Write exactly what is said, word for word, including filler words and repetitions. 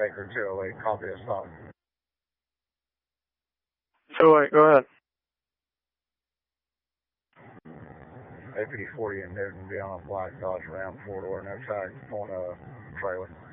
Baker two oh eight, copy of stop. two oh eight, go ahead. A P forty in Newton, be on a black Dodge Ram, four door, no tag, on a trailer.